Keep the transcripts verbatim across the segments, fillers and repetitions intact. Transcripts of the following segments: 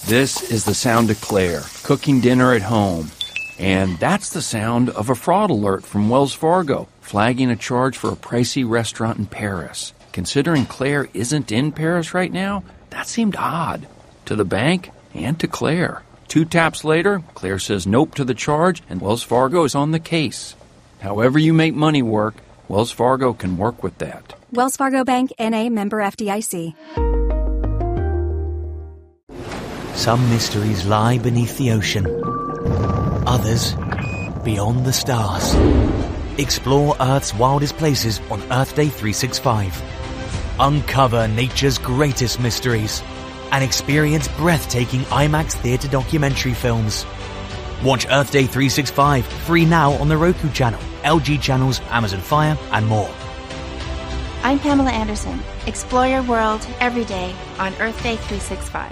This is the sound of Claire, cooking dinner at home. And that's the sound of a fraud alert from Wells Fargo, flagging a charge for a pricey restaurant in Paris. Considering Claire isn't in Paris right now, that seemed odd. To the bank and to Claire. Two taps later, Claire says nope to the charge, and Wells Fargo is on the case. However you make money work, Wells Fargo can work with that. Wells Fargo Bank, N A, member F D I C. Some mysteries lie beneath the ocean. Others, beyond the stars. Explore Earth's wildest places on Earth Day three sixty-five. Uncover nature's greatest mysteries and experience breathtaking IMAX theater documentary films. Watch Earth Day three sixty-five free now on the Roku channel, L G channels, Amazon Fire, and more. I'm Pamela Anderson. Explore your world every day on Earth Day three sixty-five.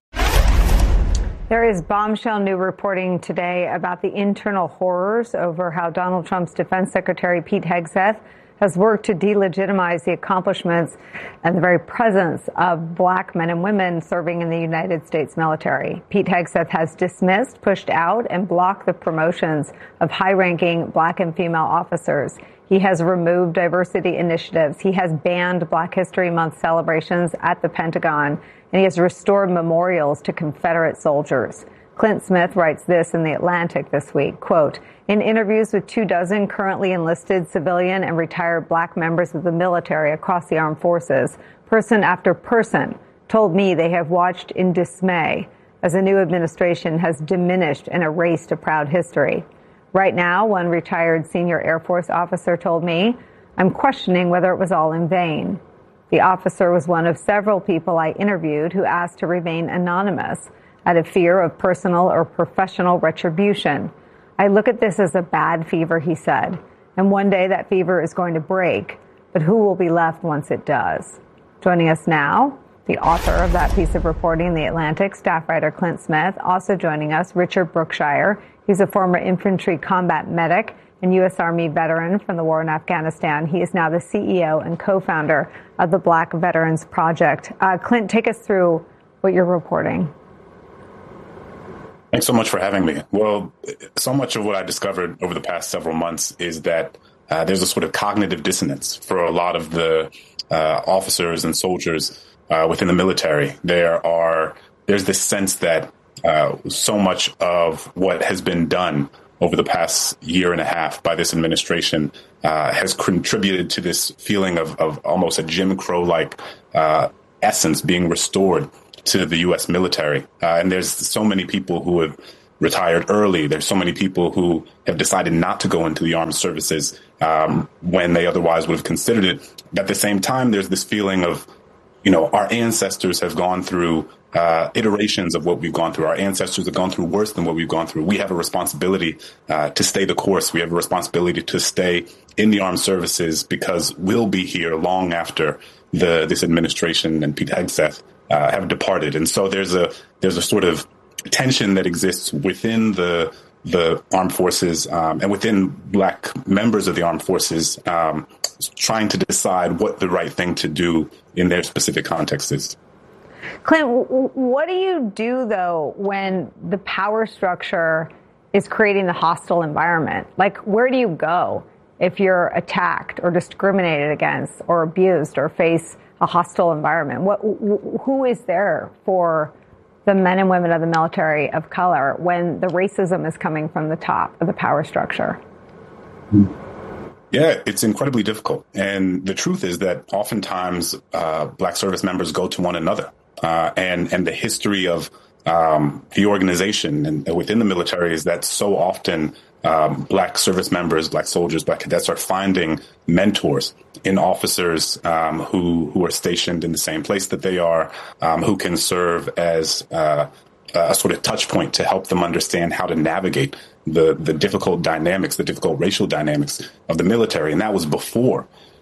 There is bombshell new reporting today about the internal horrors over how Donald Trump's Defense Secretary Pete Hegseth has worked to delegitimize the accomplishments and the very presence of black men and women serving in the United States military. Pete Hegseth has dismissed, pushed out, and blocked the promotions of high-ranking black and female officers. He has removed diversity initiatives. He has banned Black History Month celebrations at the Pentagon, and he has restored memorials to Confederate soldiers. Clint Smith writes this in The Atlantic this week, quote, in interviews with two dozen currently enlisted civilian and retired black members of the military across the armed forces, person after person told me they have watched in dismay as the new administration has diminished and erased a proud history. Right now, one retired senior Air Force officer told me, I'm questioning whether it was all in vain. The officer was one of several people I interviewed who asked to remain anonymous out of fear of personal or professional retribution. I look at this as a bad fever, he said, and one day that fever is going to break, but who will be left once it does? Joining us now, the author of that piece of reporting in The Atlantic, staff writer Clint Smith. Also joining us, Richard Brookshire. He's a former infantry combat medic and U S Army veteran from the war in Afghanistan. He is now the C E O and co-founder of the Black Veterans Project. Uh, Clint, take us through what you're reporting. Thanks so much for having me. Well, so much of what I discovered over the past several months is that uh, there's a sort of cognitive dissonance for a lot of the uh, officers and soldiers uh, within the military. There are there's this sense that uh, so much of what has been done over the past year and a half by this administration uh, has contributed to this feeling of, of almost a Jim Crow-like uh, essence being restored to the U S military. Uh, and there's so many people who have retired early. There's so many people who have decided not to go into the armed services um, when they otherwise would have considered it. At the same time, there's this feeling of, you know, our ancestors have gone through uh, iterations of what we've gone through. Our ancestors have gone through worse than what we've gone through. We have a responsibility uh, to stay the course. We have a responsibility to stay in the armed services because we'll be here long after the this administration and Pete Hegseth uh, have departed. And so there's a there's a sort of tension that exists within the the armed forces um, and within black members of the armed forces um, trying to decide what the right thing to do in their specific context is. Clint, what do you do, though, when the power structure is creating the hostile environment? Like, where do you go if you're attacked or discriminated against or abused or face a hostile environment? What, who is there for the men and women of the military of color when the racism is coming from the top of the power structure? Yeah, it's incredibly difficult. And the truth is that oftentimes uh, black service members go to one another. Uh, and, and the history of um, the organization and within the military is that so often um, black service members, black soldiers, black cadets are finding mentors in officers um, who who are stationed in the same place that they are, um, who can serve as uh, a sort of touch point to help them understand how to navigate the, the difficult dynamics, the difficult racial dynamics of the military. And that was before